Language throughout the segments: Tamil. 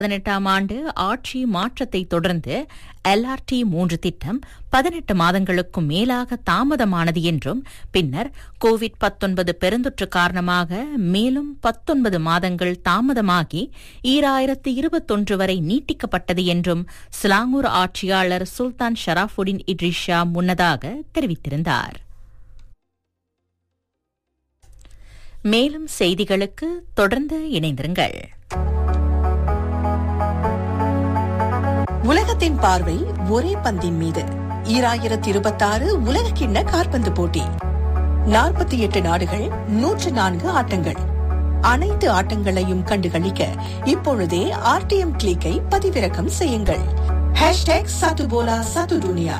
2018ஆம் ஆண்டு ஆட்சி மாற்றத்தை தொடர்ந்து LRT 3 திட்டம் 18 மாதங்களுக்கும் மேலாக தாமதமானது என்றும் பின்னர் கோவிட்-19 பெருந்தொற்று காரணமாக மேலும் 19 மாதங்கள் தாமதமாகி 2021 வரை நீட்டிக்கப்பட்டது என்றும் சிலாங்கூர் ஆட்சியாளர் சுல்தான் ஷராஃபுடின் இட்ரிஸ் ஷா முன்னதாக தெரிவித்திருந்தார். மேலும் செய்திகளுக்கு தொடர்ந்து இணைந்திருங்கள். உலகத்தின் பார்வை ஒரே பந்தின் மீது 2026 உலகக்கிண்ண காற்பந்து போட்டி. 48 நாடுகள், 104 ஆட்டங்கள். அனைத்து ஆட்டங்களையும் கண்டுகளிக்க இப்பொழுதே RTM கிளிக்கை பதிவிறக்கம் செய்யுங்கள். #சத்துபோலா சத்துதுனியா.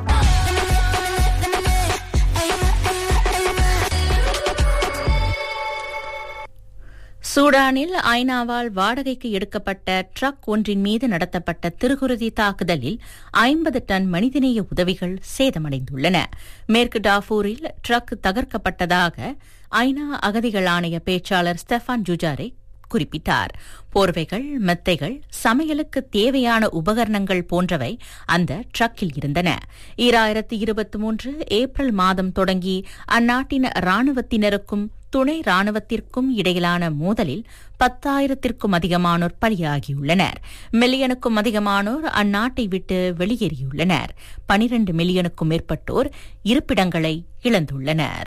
சூடானில் ஐநாவால் வாடகைக்கு எடுக்கப்பட்ட ட்ரக் ஒன்றின் மீது நடத்தப்பட்ட திருகுருதி தாக்குதலில் 50 டன் மனிதநேய உதவிகள் சேதமடைந்துள்ளன. மேற்கு டார்ஃபூரில் ட்ரக் தகர்க்கப்பட்டதாக ஐநா அகதிகள் ஆணைய பேச்சாளர் ஸ்டெஃபான் ஜுஜாரிக் குறிப்பிட்டார். போர்வைகள், மெத்தைகள், சமையலுக்கு தேவையான உபகரணங்கள் போன்றவை அந்த ட்ரக்கில் இருந்தன. 2023 ஏப்ரல் மாதம் தொடங்கி அந்நாட்டின் ராணுவத்தினருக்கும் துணை ராணுவத்திற்கும் இடையிலான மோதலில் 10,000த்திற்கும் அதிகமானோர் பலியாகியுள்ளனர். மில்லியனுக்கும் அதிகமானோர் அந்நாட்டை விட்டு வெளியேறியுள்ளனர். 12 மில்லியனுக்கும் மேற்பட்டோர் இருப்பிடங்களை இழந்துள்ளனர்.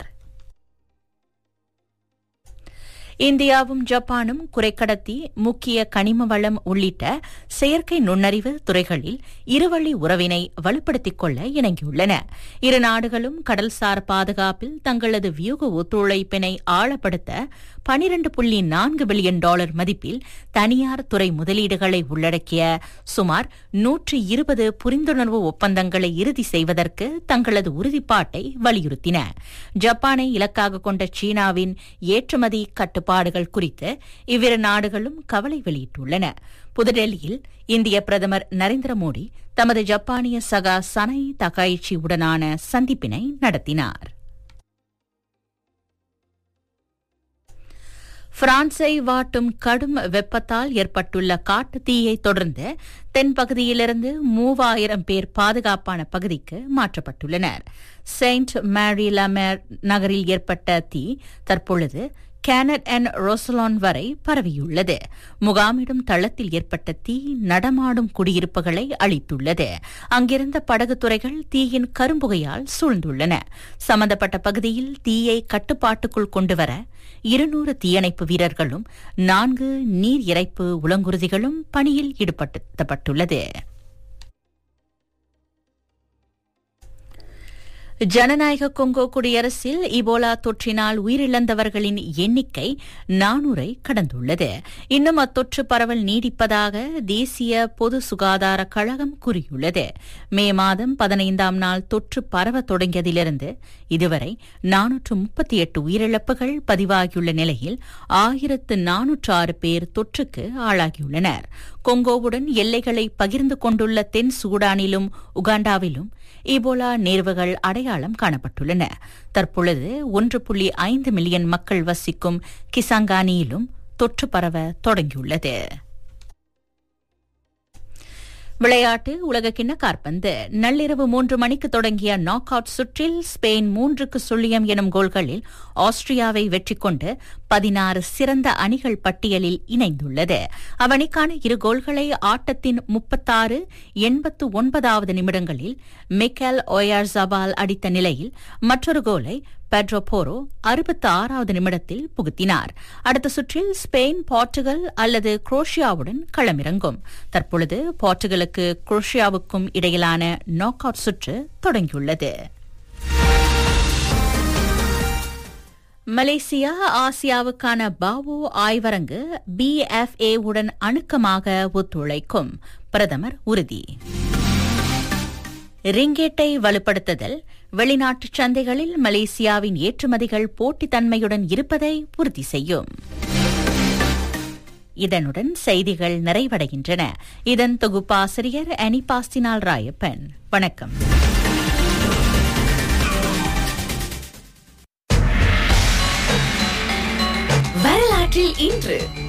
இந்தியாவும் ஜப்பானும் குறைக்கடத்தி, முக்கிய கனிம வளம் உள்ளிட்ட செயற்கை நுண்ணறிவு துறைகளில் இருவழி உறவினை வலுப்படுத்திக் கொள்ள இணங்கியுள்ளன. இரு நாடுகளும் கடல்சார் பாதுகாப்பில் தங்களது வியூக ஒத்துழைப்பினை ஆழப்படுத்த $12.4 பில்லியன் மதிப்பில் தனியார் துறை முதலீடுகளை உள்ளடக்கிய சுமார் 120 புரிந்துணர்வு ஒப்பந்தங்களை இறுதி செய்வதற்கு தங்களது உறுதிப்பாட்டை வலியுறுத்தின. ஜப்பானை இலக்காக கொண்ட சீனாவின் ஏற்றுமதி கட்டுப்பாடுகள் குறித்து இவ்விரு நாடுகளும் கவலை வெளியிட்டுள்ளன. புதுடெல்லியில் இந்திய பிரதமர் நரேந்திர மோடி தமது ஜப்பானிய சகா சனை தகாயிச்சி உடனான சந்திப்பினை நடத்தினார். பிரான்சை வாட்டும் கடும் வெப்பத்தால் ஏற்பட்டுள்ள காட்டு தீயை தொடர்ந்து தென்பகுதியிலிருந்து 3000 பேர் பாதுகாப்பான பகுதிக்கு மாற்றப்பட்டுள்ளனர். செயின்ட் மேரி லமேர் நகரில் ஏற்பட்ட தீ தற்பொழுது கேனட் அண்ட் ரோசலான் வரை பரவியுள்ளது. முகாமிடும் தளத்தில் ஏற்பட்ட தீ நடமாடும் குடியிருப்புகளை அழித்துள்ளது. அங்கிருந்த படகுத்துறைகள் தீயின் கரும்புகையால் சூழ்ந்துள்ளன. சம்பந்தப்பட்ட பகுதியில் தீயை கட்டுப்பாட்டுக்குள் கொண்டுவர 200 தீயணைப்பு வீரர்களும் 4 நீர் இறைப்பு உலங்குருதிகளும் பணியில் ஈடுபடுத்தப்பட்டுள்ளது. ஜனநாயக கொங்கோ குடியரசில் இபோலா தொற்றினால் உயிரிழந்தவர்களின் எண்ணிக்கை 400 கடந்துள்ளது. இன்னும் அத்தொற்று பரவல் நீடிப்பதாக தேசிய பொது சுகாதார கழகம் கூறியுள்ளது. மே மாதம் 15ஆம் நாள் தொற்று பரவ தொடங்கியதிலிருந்து இதுவரை 438 உயிரிழப்புகள் பதிவாகியுள்ள நிலையில் 1406 பேர் தொற்றுக்கு ஆளாகியுள்ளனர். கொங்கோவுடன் எல்லைகளை பகிர்ந்து கொண்டுள்ள தென் சூடானிலும் உகாண்டாவிலும் இபோலா நேர்வுகள் அடையாளம் காணப்பட்டுள்ளன. தற்பொழுது 1.5 மில்லியன் மக்கள் வசிக்கும் கிசாங்கானியிலும் தொற்று பரவ தொடங்கியுள்ளது. விளையாட்டு உலகக்கிண்ண காற்பந்து. நள்ளிரவு 3 மணிக்கு தொடங்கிய நாக் அவுட் சுற்றில் ஸ்பெயின் 3-0 எனும் கோல்களில் ஆஸ்திரியாவை வெற்றி கொண்டு 16 சிறந்த அணிகள் பட்டியலில் இணைந்துள்ளது. அவ்வணிக்கான 2 கோல்களை ஆட்டத்தின் 36, 89வது நிமிடங்களில் மிக்கேல் ஓயார்சாபால் அடித்த நிலையில் மற்றொரு கோலை பெட்ரோ போரோ 66வது நிமிடத்தில் புகுத்தினார். அடுத்த சுற்றில் ஸ்பெயின், போர்ச்சுகல் அல்லது குரோஷியாவுடன் களமிறங்கும். தற்பொழுது போர்ச்சுகலுக்கு குரோஷியாவுக்கும் இடையிலான நாக் அவுட் சுற்று தொடங்கியுள்ளது. மலேசியா ஆசியாவுக்கான பாவோ ஆய்வரங்கு BFA உடன் அணுக்கமாக ஒத்துழைக்கும். பிரதமர் உறுதி. ரிங்கேட்டை வலுப்படுத்துதல். வெளிநாட்டு சந்தைகளில் மலேசியாவின் ஏற்றுமதிகள் போட்டித்தன்மையுடன் இருப்பதை உறுதி செய்யும். இதனுடன் செய்திகள் நிறைவடைகின்றன. இதன் தொகுப்பாசிரியர் அனிபாஸ்டினால் ராயப்பன். வணக்கம். வரலாற்றில் இன்று